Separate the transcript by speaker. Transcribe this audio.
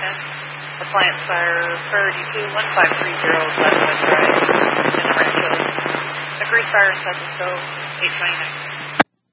Speaker 1: Appliance fire, priority 2, 1530 Southwest Drive, in the Rancho. A grease fire inside the stove, 829.